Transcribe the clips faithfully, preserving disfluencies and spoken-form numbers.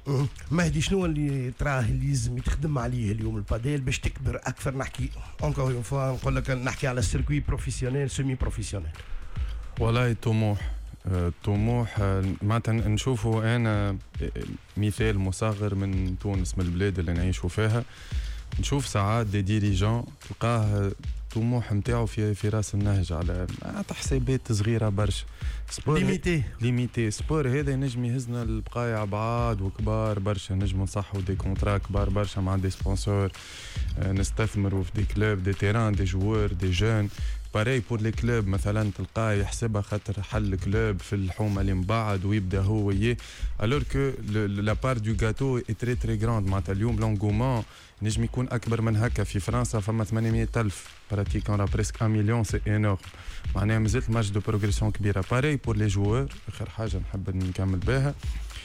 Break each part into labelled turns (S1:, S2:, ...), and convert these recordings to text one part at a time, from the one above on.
S1: مهدي، شنو اللي تراه اللي لازم يتخدم عليه اليوم الباديل باش تكبر اكثر؟ نحكي اونكور اون فوا، نقول لك نحكي على السيركوي بروفيسيونيل سيمي بروفيسيونيل.
S2: والله طموح طموح معناتها نشوفوا انا مثال مصغر من تونس، من البلاد اللي نعيشوا فيها. نشوف ساعات دي ديريجون تلقاه طموح نتاعو في في راس النهج على تحسيبات صغيره برشا،
S1: سبور ليميتي
S2: ليميتي سبور هذا ينجم يهزنا البقايع بعاد وكبار برشا، نجم نصحوا دي كونترا كبار برشا مع دي سبونسور، نستثمروا في دي كلوب دي تيران دي جوار دي جون. باراي بور لي كلوب مثلا تلقاه يحسبها خاطر حل كلوب في الحومه اللي من بعد ويبدا هو وياه، الور كو لا بار دو غاتو اي تري تري غراند. معناتها اليوم لونغومون نجم يكون اكبر من هكا. في فرنسا فما ثمانمية ألف براتيكون راه بريسك واحد مليون، سي انورم. معناها مازالت مارج دو بروغريسيون كبيره. باراي بور لي جوار. اخر حاجه نحب نكمل بها،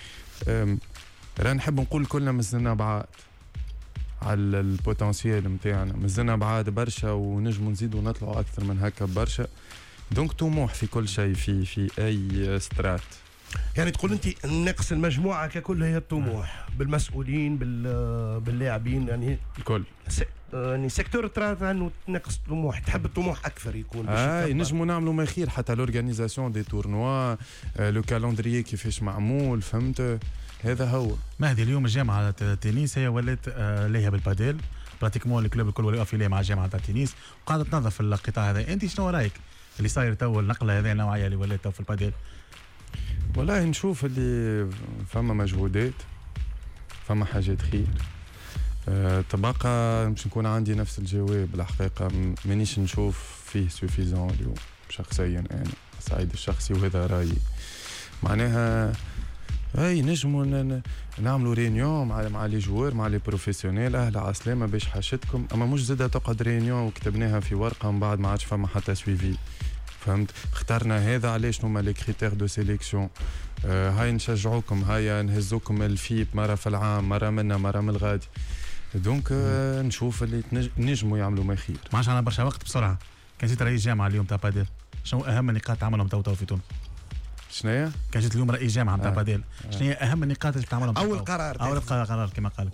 S2: راه نحب نقول كلنا مازلنا بعاد على البوتنسيال نتاعنا، مازلنا بعاد برشا ونجموا نزيدوا نطلعوا اكثر من هكا برشا. دونك طموح في كل شيء، في في اي سترات.
S1: يعني تقول انت نقص المجموعه ككل هي الطموح بالمسؤولين باللاعبين، يعني
S2: الكل
S1: س... يعني سيكتور ترى انه نقص الطموح، تحب الطموح اكثر يكون باش
S2: اه نجموا نعملوا ما خير. حتى لورغانيزاسيون دي تورنوا، لو كالندريي كيفاش معمول، فهمت؟ هذا هو.
S3: مهدي، اليوم الجامعه التنس هي ولات آه ليها بالباديل، براتيكمون الكلوب الكل ولا يقف مع جامعه التنس وقاعده تنظف القطاع هذا. انت شنو رايك اللي صاير تو النقله هذه النوعيه اللي ولات تو في الباديل؟
S2: والله نشوف اللي فما مجهودات، فما حاجات خير. أه تبقى مش نكون عندي نفس الجواب الحقيقه، مانيش نشوف فيه سوفيزون اليوم شخصيا انا سعيد الشخصي، وهذا رايي. معناها اي نجموا نعملوا ريونيون مع مع لي جوار مع لي بروفيسيونيل، اهلا عسلامه باش حاشتكم، اما مش زاده تقعد ريونيون وكتبناها في ورقه من بعد ما عادش فما حتى سويفي. فهمت؟ اخترنا هذا علاش نوما لي كريتير دو سيليكسيون. آه هاي نشجعوكم، هاي نهزوكم الفيب مره في العام، مره منا مره من الغادي. دونك آه نشوف اللي نجموا يعملوا ما خير.
S3: ما عادش عندنا برشا وقت بسرعه. كان جيت رئيس جامعه اليوم تاع باديل، شنو اهم النقاط تعملهم تو تو في تونس؟
S2: شناهي؟
S3: كان جيت اليوم رئيس جامعه نتاع آه. باديل، شنو هي اهم النقاط اللي تعملهم؟
S1: اول قرار
S3: اول قرار كما قال.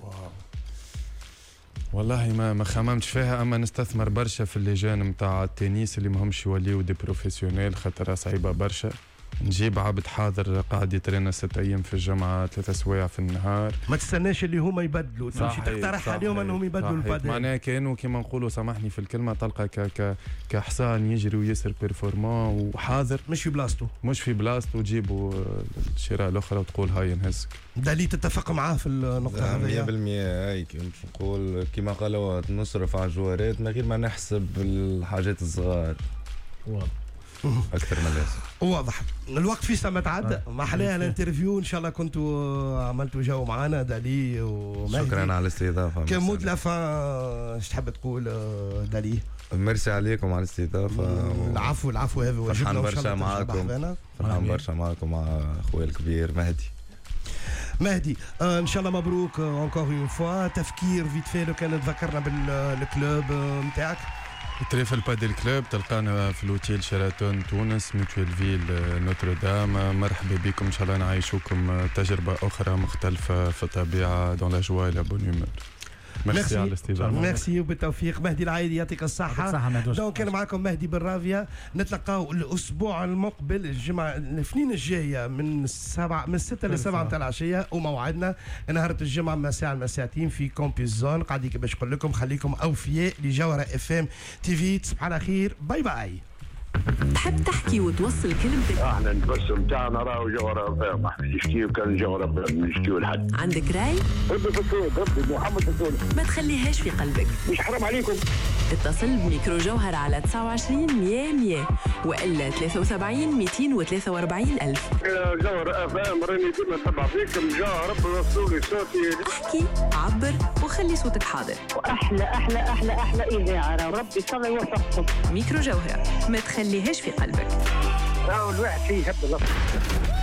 S2: والله ما ما خممتش فيها، اما نستثمر برشا في اللجان نتاع التنس اللي ماهمش يوليو دي بروفيسيونيل، خاطر صعيبه برشا. نجيب عبد حاضر قاعد يترينا ست ايام في الجامعه، ثلاثة سوايع في النهار.
S1: ما تستناش اللي هما يبدلوا، تمشي تقترح عليهم انهم يبدلوا البادل.
S2: معناها كانوا كيما نقولوا، سامحني في الكلمه، تلقى ك ك كحصان يجري ويسر بيرفورمون وحاضر،
S1: مش في بلاصتو
S2: مش في بلاصتو، وتجيبوا الشراء الاخرى وتقول هاي نهزك.
S1: دالي تتفق معاه في النقطه هذه؟
S4: مية بالمية. هاي نقول كيما قالوا نصرف على الجوارات من غير ما نحسب الحاجات الصغار.
S3: واضح
S4: اكثر من لازم.
S1: واضح. الوقت في سما تعدى، ما احلاها الانترفيو. ان شاء الله كنتوا عملتوا جو معنا دالي ومهدي.
S4: شكرا على الاستضافه.
S1: كان مود لافا ايش تحب تقول دالي؟
S4: ميرسي عليكم على الاستضافه.
S1: العفو العفو، هذا واجبنا.
S4: فرحان برشا معاكم، فرحان برشا معاكم مع اخويا الكبير مهدي.
S1: مهدي آه ان شاء الله مبروك اونكور اون فوا. تفكير فيت في لو كان تذكرنا بالكلوب نتاعك.
S2: تريفل بادل كلوب تلقانا في الأوتيل شيراتون تونس، ميتويل فيل نوتردام. مرحبا بكم، ان شاء الله نعيشوكم تجربه اخرى مختلفه في الطبيعه دون لا جوا لا بون هيومور. ميرسي على الاستضافه.
S1: ميرسي وبالتوفيق. مهدي العايدي يعطيك الصحه. دونك كان معكم مهدي بالرافيا. نتلقاو الاسبوع المقبل الجمعه الاثنين الجايه من السبعة من الستة للسبعة نتاع العشيه، وموعدنا نهار الجمعه من ساعه لساعتين في كومبيس زون. قاعدين باش نقول لكم خليكم اوفياء لجوهره اف ام تي في. تصبح على خير، باي باي.
S5: تحب تحكي وتوصل كلمتك؟
S6: احنا التبسم تاعنا راهو جوهره فاهم، احنا نشكيو كان جوهره فاهم، نشكيو لحد.
S5: عندك راي؟
S6: ربي فسول، ربي محمد فسول،
S5: ما تخليهاش في قلبك.
S6: مش حرام عليكم.
S5: اتصل بميكرو جوهر على تسعة وعشرين مية مية والا ثلاثة وسبعين مئتين وثلاثة وأربعين ألف.
S6: يا جوهره فاهم، راني ديما نتبع فيكم. جا ربي وصلوا لي صوتي.
S5: احكي، عبر وخلي صوتك حاضر.
S7: واحلى احلى احلى احلى اذاعه، ربي صلي وفقكم.
S5: ميكرو جوهر، ما تخليهاش في قلبك.
S6: راهو الواحد فيه يحب اللفظ.